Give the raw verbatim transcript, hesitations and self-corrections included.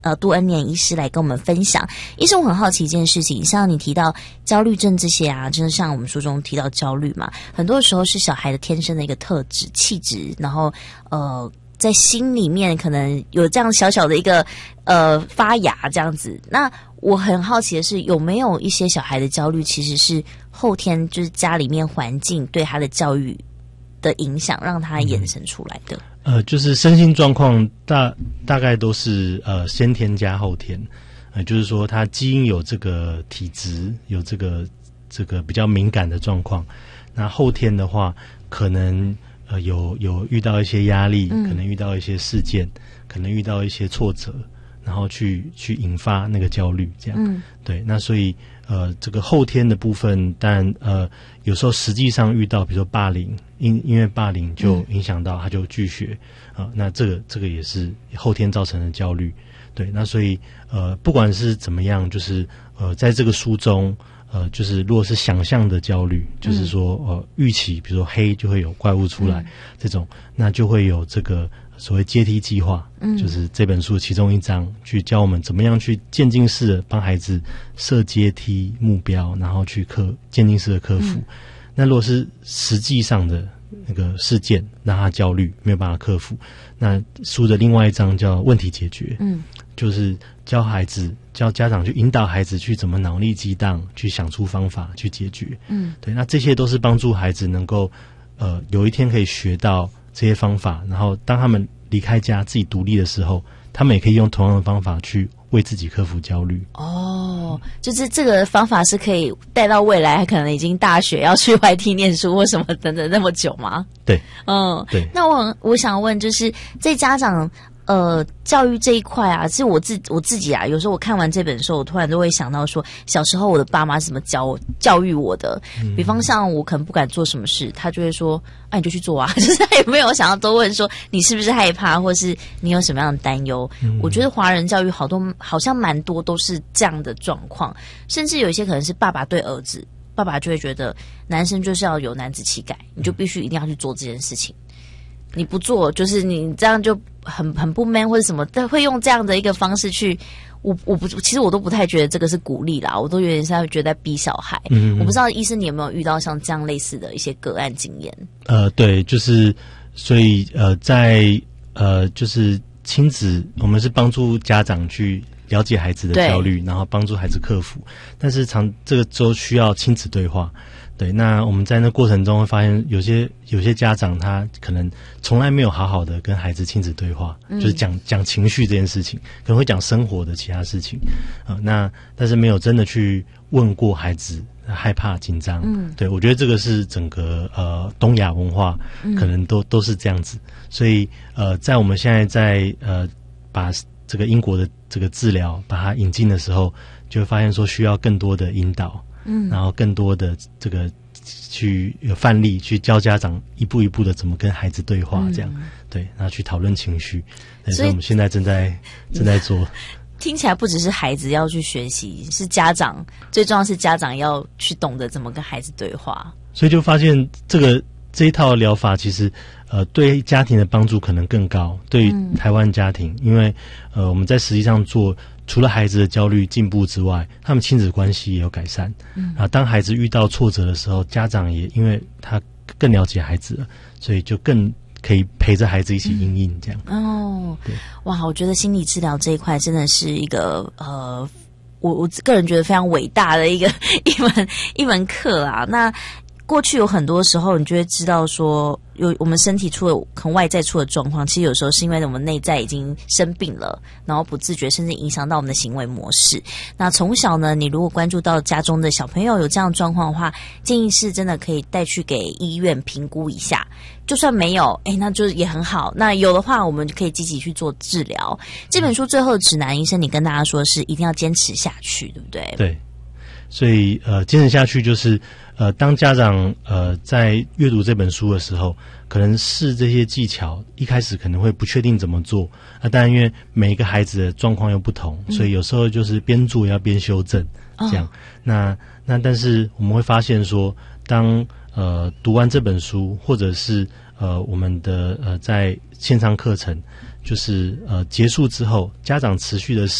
呃，杜恩年医师来跟我们分享。医生，我很好奇一件事情，像你提到焦虑症这些啊，真的像我们书中提到焦虑嘛，很多时候是小孩的天生的一个特质、气质，然后呃，在心里面可能有这样小小的一个呃发芽这样子。那我很好奇的是，有没有一些小孩的焦虑其实是后天就是家里面环境对他的教育的影响，让他衍生出来的？ 呃，就是身心状况大大概都是呃先天加后天，呃，就是说他基因有这个体质，有这个这个比较敏感的状况。那后天的话，可能呃有有遇到一些压力，嗯、可能遇到一些事件，可能遇到一些挫折，然后去去引发那个焦虑，这样。嗯，对。那所以呃这个后天的部分，但呃有时候实际上遇到，比如说霸凌。因因为霸凌就影响到他就拒学啊、呃，那这个这个也是后天造成的焦虑，对，那所以呃不管是怎么样，就是呃在这个书中呃就是如果是想象的焦虑，就是说呃预期，比如说黑就会有怪物出来、嗯、这种，那就会有这个所谓阶梯计划，嗯，就是这本书其中一章去教我们怎么样去渐进式的帮孩子设阶梯目标，然后去克渐进式的克服。嗯，那如果是实际上的那个事件让他焦虑没有办法克服，那书的另外一章叫问题解决，嗯，就是教孩子教家长去引导孩子去怎么脑力激荡，去想出方法去解决，嗯，对，那这些都是帮助孩子能够呃有一天可以学到这些方法，然后当他们离开家自己独立的时候，他们也可以用同样的方法去为自己克服焦虑。 哦，就是这个方法是可以带到未来，可能已经大学要去外地念书或什么等等那么久吗？ 对， 嗯， 对。 那我很我想问，就是在家长呃教育这一块啊，其实我自我自己啊，有时候我看完这本书，我突然都会想到说，小时候我的爸妈是怎么教教育我的。嗯、比方像我可能不敢做什么事，他就会说：“啊，你就去做啊。”就是他也没有想要多问说你是不是害怕，或是你有什么样的担忧。嗯、我觉得华人教育好多好像蛮多都是这样的状况，甚至有一些可能是爸爸对儿子，爸爸就会觉得男生就是要有男子气概，你就必须一定要去做这件事情。你不做，就是你这样就很很不 man 或者什么，但会用这样的一个方式去，我我不其实我都不太觉得这个是鼓励啦，我都有点是在觉得在逼小孩。嗯，我不知道医生你有没有遇到像这样类似的一些个案经验？ 呃，对，就是所以呃，在呃就是亲子，我们是帮助家长去了解孩子的焦虑，然后帮助孩子克服，但是常这个都需要亲子对话。对，那我们在那过程中会发现，有些有些家长他可能从来没有好好的跟孩子亲子对话，嗯、就是讲讲情绪这件事情，可能会讲生活的其他事情，呃，那但是没有真的去问过孩子害怕紧张。嗯，对，我觉得这个是整个呃东亚文化可能都、嗯、都是这样子，所以呃，在我们现在在呃把这个英国的这个治疗把它引进的时候，就会发现说需要更多的引导。嗯，然后更多的这个去有范例去教家长一步一步的怎么跟孩子对话，这样、嗯、对，然后去讨论情绪。所以我们现在正在正在做。 听起来不只是孩子要去学习，是家长最重要是家长要去懂得怎么跟孩子对话。 所以就发现这个这一套疗法其实呃对家庭的帮助可能更高，对于台湾家庭，嗯、因为呃我们在实际上做。除了孩子的焦虑进步之外，他们亲子关系也有改善。嗯，啊，当孩子遇到挫折的时候，家长也因为他更了解孩子了，所以就更可以陪着孩子一起因应这样。 嗯、哦，对，哇，我觉得心理治疗这一块真的是一个呃，我我个人觉得非常伟大的一个一门一门课啦。那过去有很多时候，你就会知道说，有我们身体出了可能外在出的状况，其实有时候是因为我们内在已经生病了，然后不自觉，甚至影响到我们的行为模式。那从小呢，你如果关注到家中的小朋友有这样的状况的话，建议是真的可以带去给医院评估一下。就算没有，哎，那就也很好。那有的话，我们就可以积极去做治疗。这本书最后的指南，医生你跟大家说是一定要坚持下去，对不对？ 对。所以呃，坚持下去就是呃，当家长呃在阅读这本书的时候，可能试这些技巧，一开始可能会不确定怎么做啊。当然，因为每一个孩子的状况又不同，嗯、所以有时候就是边做要边修正，这样。哦、那那但是我们会发现说，当呃读完这本书，或者是呃我们的呃在线上课程就是呃结束之后，家长持续的